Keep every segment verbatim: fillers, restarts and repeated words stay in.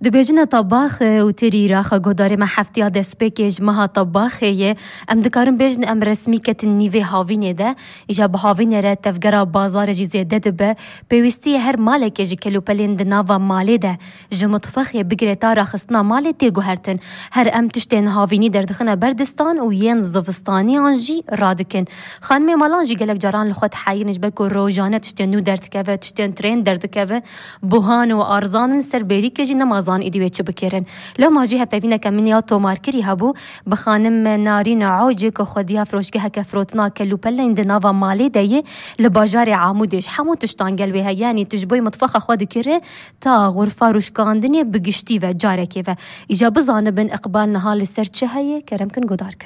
دبیجن طباخ و تری راخ گوداری ما هفته دست پیکج مها طباخیه ام دکارم بیجن ام رسمی کت نیوه هاوینه ده ایجا به هاوینه را تفگرا بازار جیزه ده دبه پیوستی هر مالک جی کلو پلین دناوا ماله ده جو مطفخی بگره تا راخصنا ماله تیگو هرتن هر ام تشتین هاوینی در دخنه بردستان و ین زفستانی آنجی رادکن خانم مالانجی گلک جاران لخوت حیرنش برکو روزانه تشتین نو درد که تشتین ترین درد که بوهان و ارزان سر بری که جی نمازان ایدی چه بکرن لو ماجی هپینا کمنیا تو مارکری هبو بخانم نارین عوجی که خودیا فروشگاه که فروتنا کلو پلین دناوا مالی دیه لباجار عمودش همون تشتان قلبی ها یعنی تجبوی مطفخ خود کره تا غرفه روشکاندنی بگشتی و جارکی و ایجا بزانه بن اقبال نهال سر چه هیه کرم کن گدار کن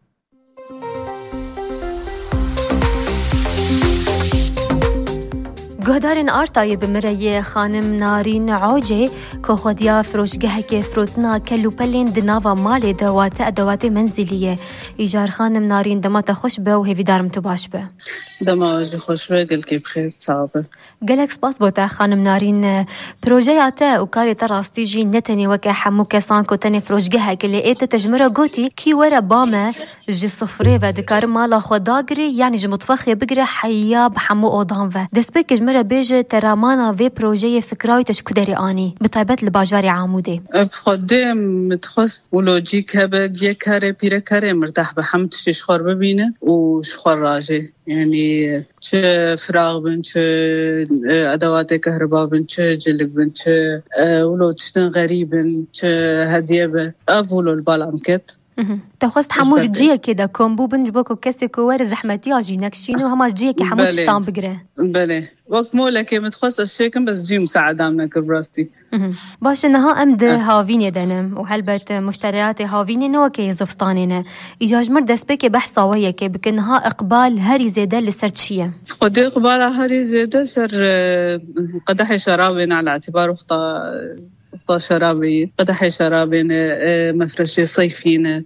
گهدارن آرتای بمرای خانم نارین عوجی که خودیا فروشگاه که فروتنا کلو پلین دناوا مالی دوات ادوات منزلیه ایجار خانم نارین دمات خوش به و هیوی دارم تو باش به دماغ خوش به گل که بخیر صعبه گلک سپاس بوده خانم نارین پروژیاته و کاری تراستی جی نتنی وکه همو کسان که تنی فروشگاه که لیت تجمره گوتی کی وره بامه جی صفره و دکار مالا خداگری یعنی جی مطفخی بگره حیاب همو آدم و دست بکش مرا بیجه ترامانا وی پروژه فکرای تشکدری آنی بطیبت لباجاری عموده خودم متخصص ولوجیک هبه یه کاره پیره کاره مرتاح به هم تشش خور ببینه و شخور راجه یعنی چه فراغ بن چه ادوات کهربا بن چه جلق بن چه ولو تشتن غریبن چه هدیه به اولو البالام کت تخص حمود جيه كده كومبو بنجبوكو كسي كوار زحمتي اجي نكشينو هما جيه كي حمود شتان بقره بله وقت مولا كي متخصص شيكم بس جي مساعدة منك براستي باش انها امد هاوين يدنم وهلبت مشتريات هاوين نو كي زفستانينه ايجاج مر دس بك بحثا وهي كي بكنها اقبال هري زياده لسرتشيه قد اقبال هري زياده سر قدح شرابين على اعتبار وقتا قطع شرابي قدح شرابين مفرشة صيفين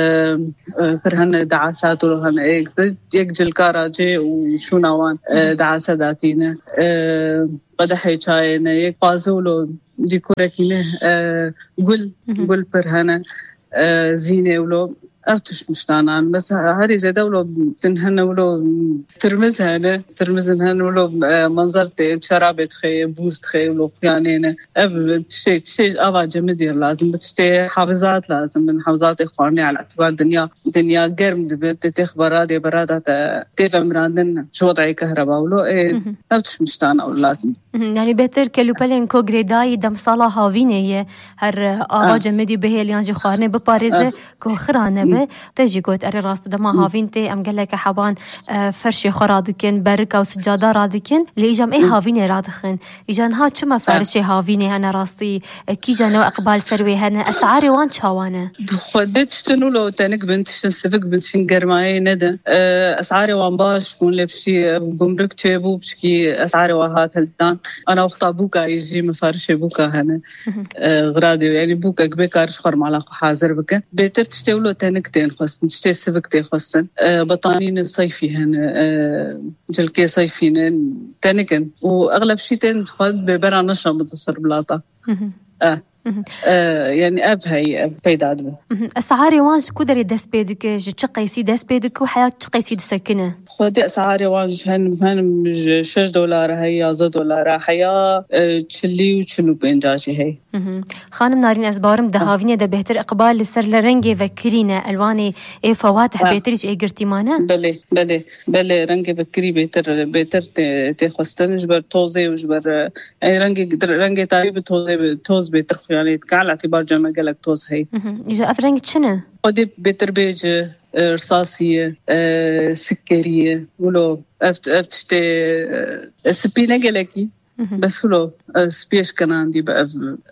فرهن دعاسات ولهن يجل كاراجي وشو نوان دعاسة داتين قدح چاين يك بازولو ديكوراتين قل قل فرهن زينة ولو أرتش مشتانان بس هاري زيادة ولو تنهن ولو ترمزهن ترمزهن ولو منظرتي شرابة خي بوست خي ولو يعني أب تشتي تشتي أبا جمدير لازم بتشتي حافظات لازم من حافظات إخواني على اعتبار دنيا دنيا جرم دبت تخبرات دي برادة تفهم راندن شو وضعي كهرباء ولو إيه أرتش مشتانا ولا لازم يعني بهتر كلو بلين كوغريداي دم صلاة هاوينية هر أبا جمدي بهي اللي ينجي خارني بباريزة كوخرانة تجي قلت أري راست دما هافينتي أم قال لك حبان فرشي خرادكن بركة وسجادة رادكن اللي إجام إيه هافيني رادخن إجان ها شما فرشي هافيني هنا راستي كي جانو أقبال سروي هنا أسعاري وان شاوانا خدت شتنو لو تانك بنت شنسفك بنت شنقرماي ندى أسعاري وان باش كون لبشي قمرك تشيبو بشكي أسعاري وهات هلدان أنا وقتا بوكا يجي مفارشي بوكا هنا غرادي يعني بوكا كبيكارش خرم على حاضر بك بيتر تشتولو تانك تين خصن تشتي سبكتي خصن بطانين صيفي هنا جلكي صيفين تانكن واغلب شيء تين خد ببرا نشا متصر بلاطه اه آه يعني اب هي اب بيداد اسعاري وانش كودري دس بيدك جتشقي سي دس بيدك وحياه تشقي سي سكنه خدي اسعاري وانش هن هن شش دولار هي زو دولار حياه تشلي وشنو بينجاشي هي خانم نارين أزبارم دهاويني ده بهتر إقبال لسر لرنجي وكرينة ألواني إيه فواتح آه. بهترج إيه قرتيمانة بله بله بله رنجي وكري بهتر بهتر تخستن جبر توزي وجبر أي رنجي رنجي تاريب توزي توز بهتر يعني كعلى اعتبار جمع قالك توز هي إجا أف رنج شنو؟ قدي بهتر بيج رصاصية أه سكرية ولو أفت أفتشتي أه سبينة قالكي بس ولو سبيش كان عندي بقى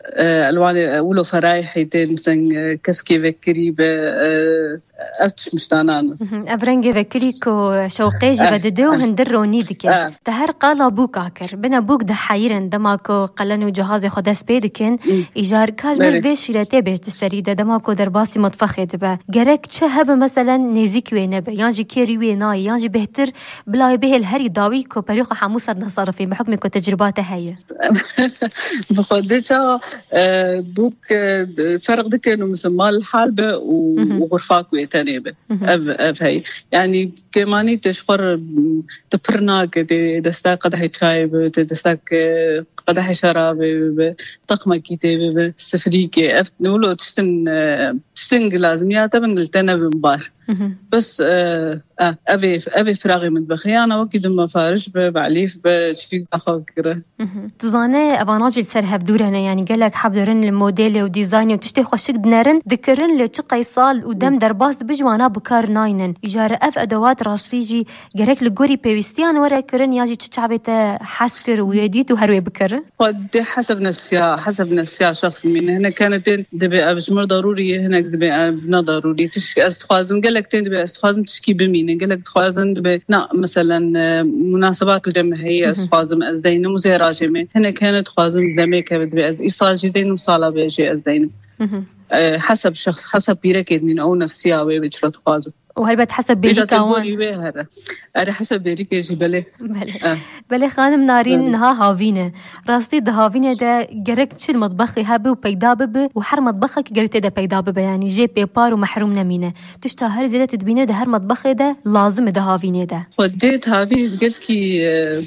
ألوان ولو فرايحي تين مثلا كسكي فكري بقى أفتش مشتانان أفرنجي فكريكو شوقيجي آه. بددو هندرو نيدك آه. تهر قالا بوك عكر بنا بوك ده حيرن دماكو قلنو جهازي خدس بيدكن إيجار كاجمر بيش يراتي بيش تسريده دماكو درباسي مطفخي دبا جرك چه هبه مثلا نيزيك وينبه يانجي كيري ويناي يانجي بهتر بلاي به الهري داوي كو بريخو حموسر نصرفي بحكم كو تجرباته هي بخدتها بوك فرق دك إنه مسمى الحالبة وغرفاك ويتنيبة أب أب هاي يعني كماني تشفر تبرناك دستا قدح شاي دستا قدح شراب طقمة كتاب سفريكي نقوله تشتن تشتن لازم يا تبن قلتنا بمبار بس آه أبي أبي فراغي مطبخي أنا وقت ما فارش بعليف بشفيق أخذ كره تظاني أباناجي السرها بدورنا يعني قال لك حبدرن الموديل وديزاين وتشتي خوشك دنرن ذكرن لتشقي صال ودم درباس بجوانا بكار ناينن إجارة أف أدوات راستيجي جرك لجوري بيوستيان ورا كرن ياجي تشعبته حسكر ويديت وهروي بكر قد حسب نفسيا حسب نفسيا شخص من هنا كانت دبي أبجمر ضروري هنا دبي أبنا ضروري تشكي أستخازم قال لك تين دبي أستخازم تشكي بمين قال لك تخازم دبي نا مثلا مناسبات الجماهيرية أستخازم أزدين مزيراجمة هنا كانت خازم دمي كبدبي أز إيصال جدين وصالة بيجي أزدين حسب شخص حسب بيركض من أو نفسيا ويبجرد خازم وهل بتحسب بيريكا وان هذا أنا حسب بيريكا يجي بله بله آه. بله خانم نارين نها هافينة راستي ده هافينة ده جرك شل مطبخي هابه وبيدا ببه وحر مطبخك جرت ده بيدا ببه يعني جي بيبار ومحروم نمينة تشتهر زيادة تدبينه ده هر مطبخي ده لازم ده هافينة ده وديت هافينة قلت كي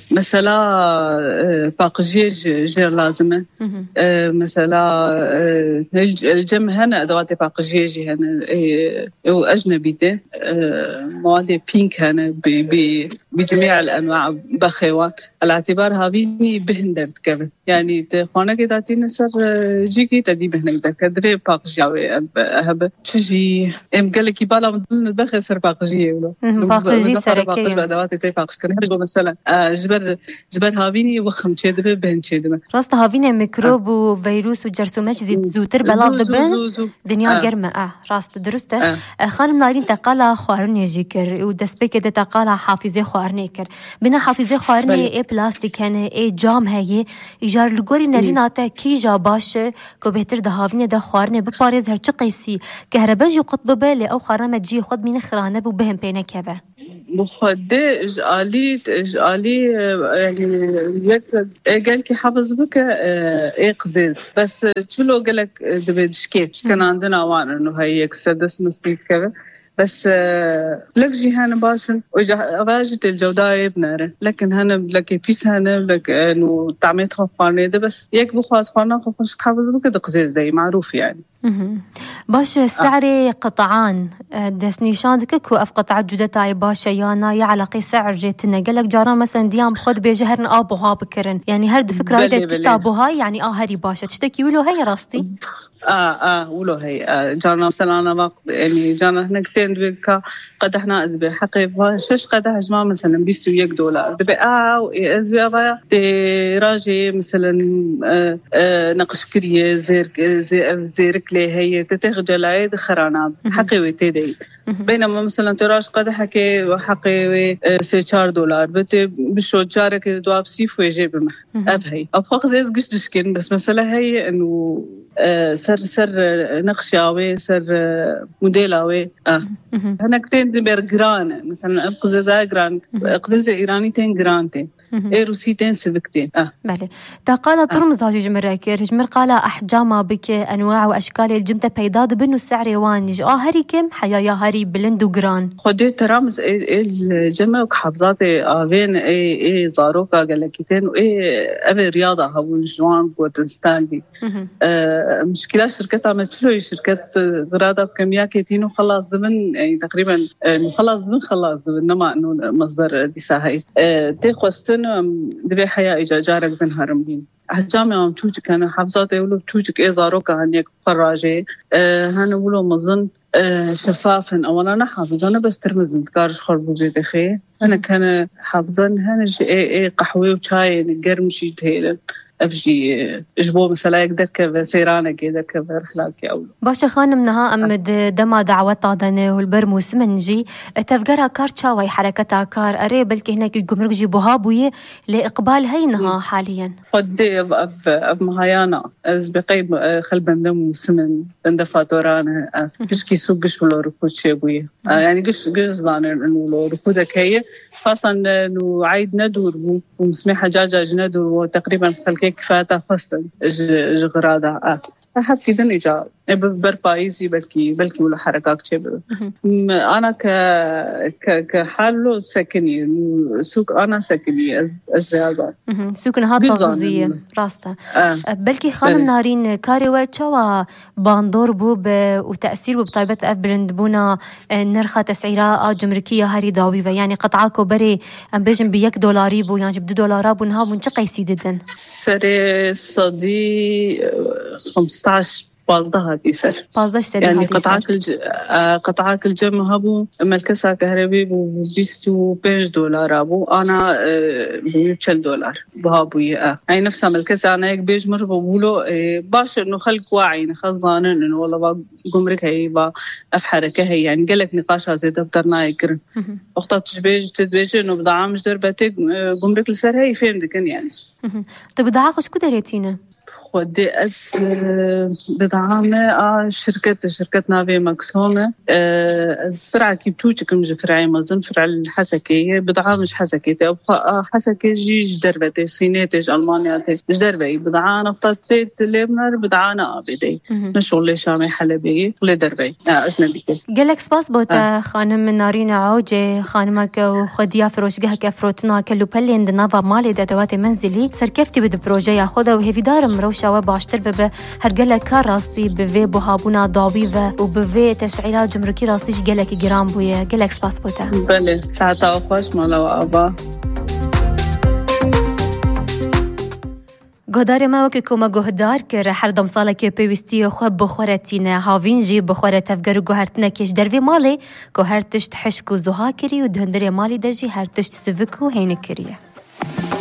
مثلا باقجيج جير لازمة مثلا الجم هنا أدوات باقجيج هنا وأجنبي ده مواد بينك هنا بجميع الأنواع بخيوات على اعتبار هابيني بهندرد كذا يعني تخوانا كده تين سر جيكي تدي بهندرد كذا باقجي أهب تجي إم قال لك يبالا مدلنا بخي سر باقجي ولا باقجي سركي أدوات تي باقج كنا هرجو مثلا جبر جبر هابيني وخم شدبه بهن شدبه راست هابيني ميكروب وفيروس وجرثومات زيد زوتر بلا ضبن دنيا جرمة آه راست درسته آه. خانم نارين تقالا خوارني جيكر ودسبيك ده تقالا حافظي خوارني كر بنا حافظي خوارني اي بلاستيك هنا اي جام هي ايجار الجوري نريناتا كي جا باش كو بهتر ده هافني ده خوارني بباريز هر تقيسي كهرباجي قطب بالي او خرامه جي خد من خرانه بهم بينك كذا مخدة جالي جالي يعني قال كي حافظ بك ايه قزاز بس شلو قالك دبدشكيت كان عندنا وان انه هي سدس مستيك كذا بس لك جي هنا باشن وجاجت الجودة بناره لكن هنا لك بيس هنا لك انه تعميت خفانه ده بس يك بخواص خوانا خفش حافظ بك ده قزاز زي معروف يعني باش سعري قطعان دسنيشان دكك وقف قطعة جودتاي باشا يانا يا علاقي سعر جيتنا قالك جاران مثلا ديام خد بيجهرن ابوها بكرن يعني هرد فكرة هيدا تشتابوها يعني اه هري باشا تشتكي ولو هي راستي اه اه ولو هي آه جانا مثلا انا يعني جانا هنا كتير بك قد احنا ازبي حقيقة شش قد هجمع مثلا بيستو يك دولار دبي اه ازبي ابا راجي مثلا آه آه نقش كريه زير زير زيرك لي هي تتخجل خرانات حقيقي تدي بينما مثلا تراش قد حكي وحقي سيشار دولار بتي بشو جارك دواب سيف ويجي بمح أبهي أفق زيز قش دشكين بس مثلا هي إنه سر سر نقشاوي سر موديلاوي آه هنا كتير دبر جران مثلا أبقى زي جران أبقى زي إيراني تين جران تين إيه روسي تين سبكتين آه بله تقال ترمز هاجي جمركير جمر قال أحجام بك أنواع وأشكال الجمتة بيضاد بنو السعر وانج آه هري كم حيا يا هري بلند وجران خدي ترامز الجمع وحفظاتي آفين إيه إيه زاروكا قالكيتين وإيه أبي رياضة هون جوان بوتنستاني آه مشكلة شركة عملتلو شركة غرادة بكمياكيتين وخلاص ضمن يعني تقريبا خلاص ضمن خلاص ضمن نما إنه مصدر ديساهي آه تخوستن دبي حياة إيجاجارك بن هرمين أحجامي عم توجك أنا حفظاتي ولو توجك إيه زاروكا هنيك فراجي أه هنا ولو مظن أه شفافا أولا أنا حافظانا بس ترمزن تكارش خربوزي دخي أنا كان حافظان هنا جي إيه إيه قحوي وشاي نقرم شي تهيلا أفجي إجبو مثلا يقدر كذا سيرانة كذا كذا رحلاتي أولو باشا خانم نها أمد دما دعوات عدنه والبرموس منجي تفجرها كارتشا وي حركتها كار أري بلكي هناك الجمرك جيبوها بوي لإقبال هينها حاليا خدي أب أب مهيانا أز بقيب خل بندم وسمن بندفع دورانا قش كي سوق قش ولا ركود شيء بوي يعني قش قش زانر إنه لو ركودك هي خاصة إنه عيد ندور ومسميحة جاجاج ندور وتقريبا خلكي هيك فاتا خصن جغرادا أحب في دن إيجا بربايزي بلكي بلكي ولا حركات شبه أنا ك ك كحالو سكني سوق أنا سكني الزيادة سوق نها تغذية راسته آه. بلكي خانم نارين كاري واتشوا باندور بو وتأثير بطيبة أفبرند بونا نرخة تسعيرة جمركية هاري داوية يعني قطعاكو بري أم بيجن بيك دولاري بو يعني بدو دولارا بو نها منشقة يسيددن سري صدي خمستاش بازده هاتيسر بازدهش سري يعني هاتيسر. قطعات الج... قطعات الجمع هبو ملكسة كهربي بو بيستو بينج دولار أبو أنا بيوتشل دولار بهابوية آه. هاي نفسها ملكسة أنا هيك بيج مرة بقوله باش إنه خلق واعي نخزانن إنه والله با جمرك هي با أفحركة هي يعني قالك نقاشها زي دفترنا يكرن وقت تجبيج تدبيج إنه بدعام جدر باتك جمرك لسر هي فين دكن يعني. طب بدعاء خش كده ريتينا. ودي أس بدعامة شركة شركة نافي مكسومة أز فرع كيبتوش كم جفرعي مازن فرع الحسكية بدعامة مش حسكية أبقى حسكية جي جدربتي صينيتش ألمانياتي جدربي بدعانة افتاتيت ليبنر بدعانة آبدي نشغل شامي حلبي لدربي أجنبي قالك سباس بوتا خانم نارين عوجي خانمك وخديا فروشقها كفروتنا كلو بلين دنافا مالي دادوات منزلي سركفتي بد بروجي ياخدها وهي في دار مروش شوا باشتر ببه هرجلا كار راستي بفي بوهابونا ضابيفه وبفي تسعيرات جمركي راستيش جلك جرام بويا جلك سباس بوتا بله ساعتها خوش مالا وابا گهدار ما وکی کما گهدار که هر دم ساله که پیوستی خوب بخورتینه هاوینجی بخورت افگر گهرتنه کش دروی مالی که هر تشت حشک و زها کری و دهندر مالی دجی هر تشت سوکو هین کریه